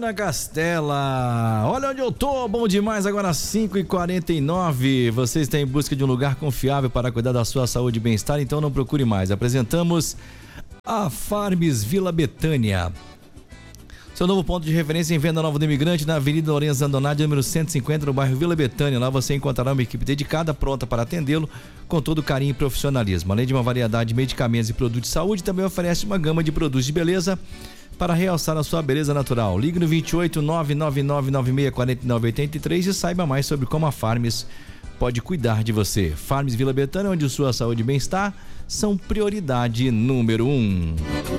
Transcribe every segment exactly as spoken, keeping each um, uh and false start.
Ana Castela. Olha onde eu tô, bom demais, agora cinco e quarenta e nove. Você está em busca de um lugar confiável para cuidar da sua saúde e bem-estar, então não procure mais. Apresentamos a Farms Vila Betânia. Seu novo ponto de referência em Venda Nova do Imigrante, na Avenida Lourenço Andonade, número cento e cinquenta, no bairro Vila Betânia. Lá você encontrará uma equipe dedicada, pronta para atendê-lo com todo carinho e profissionalismo. Além de uma variedade de medicamentos e produtos de saúde, também oferece uma gama de produtos de beleza para realçar a sua beleza natural. Ligue no vinte e oito, nove nove nove nove seis quatro nove oito três e saiba mais sobre como a Farms pode cuidar de você. Farms Vila Betânia, onde sua saúde e bem-estar são prioridade número um.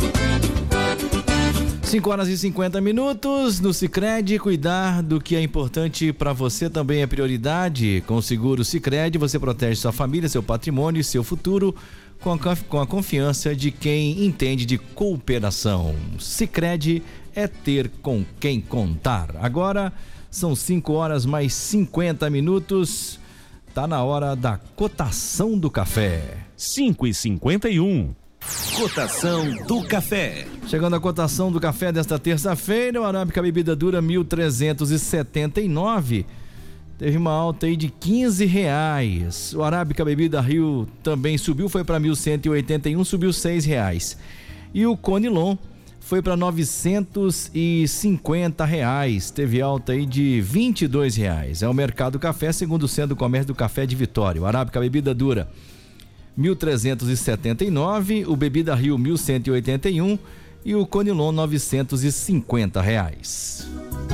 cinco horas e cinquenta minutos no Sicredi. Cuidar do que é importante para você também é prioridade. Com o seguro Sicredi, você protege sua família, seu patrimônio e seu futuro com a, com a confiança de quem entende de cooperação. Sicredi é ter com quem contar. Agora são cinco horas mais cinquenta minutos. Tá na hora da cotação do café. cinco e cinquenta e um. Cotação do café. Chegando a cotação do café desta terça-feira, o Arábica Bebida Dura mil trezentos e setenta e nove. Teve uma alta aí de quinze reais. O Arábica Bebida Rio também subiu, foi para mil cento e oitenta e um, subiu seis reais. E o Conilon foi para novecentos e cinquenta reais, teve alta aí de vinte e dois reais. É o Mercado Café, segundo o Centro do Comércio do Café de Vitória. O Arábica Bebida Dura mil trezentos e setenta e nove, o Bebida Rio mil cento e oitenta e um e o Conilon novecentos e cinquenta reais.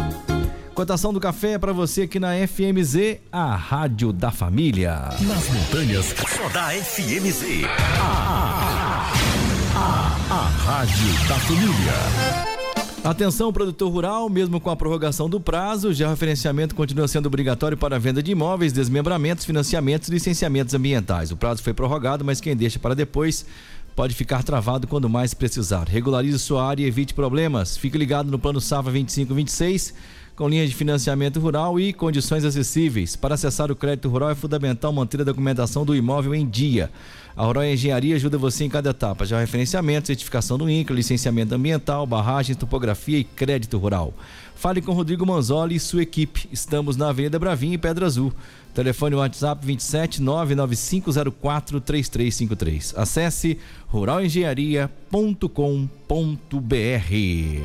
Cotação do café é para você aqui na F M Z, a rádio da família. Nas montanhas, só dá F M Z. A, a, a, a, a rádio da família. Atenção, produtor rural, mesmo com a prorrogação do prazo, já o referenciamento continua sendo obrigatório para a venda de imóveis, desmembramentos, financiamentos e licenciamentos ambientais. O prazo foi prorrogado, mas quem deixa para depois pode ficar travado quando mais precisar. Regularize sua área e evite problemas. Fique ligado no Plano Safra vinte e cinco vinte e seis, com linhas de financiamento rural e condições acessíveis. Para acessar o crédito rural é fundamental manter a documentação do imóvel em dia. A Rural Engenharia ajuda você em cada etapa, já o referenciamento, certificação do INCRA, licenciamento ambiental, barragens, topografia e crédito rural. Fale com Rodrigo Manzoli e sua equipe. Estamos na Avenida Bravinha e Pedra Azul. Telefone WhatsApp vinte e sete, nove nove cinco zero quatro, três três cinco três. Acesse rural engenharia ponto com ponto b r.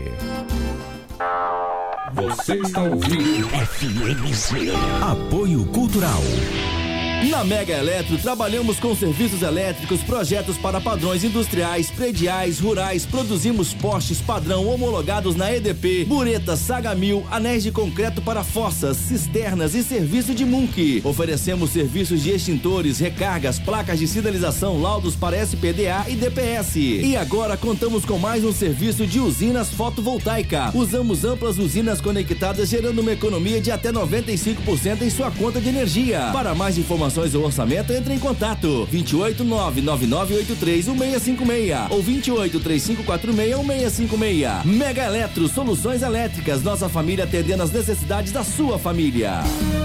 Você está ouvindo F M Z. Apoio Cultural. Na Mega Eletro trabalhamos com serviços elétricos, projetos para padrões industriais, prediais, rurais, produzimos postes padrão homologados na E D P, buretas, Saga Mil, anéis de concreto para fossas, cisternas e serviço de Munk. Oferecemos serviços de extintores, recargas, placas de sinalização, laudos para S P D A e D P S. E agora contamos com mais um serviço de usinas fotovoltaica. Usamos amplas usinas conectadas, gerando uma economia de até noventa e cinco por cento em sua conta de energia. Para mais informações ou orçamento, entre em contato vinte e oito, nove nove nove oito três um seis cinco seis ou vinte e oito, três cinco quatro seis um seis cinco seis. Mega Eletro, soluções elétricas, nossa família atendendo as necessidades da sua família.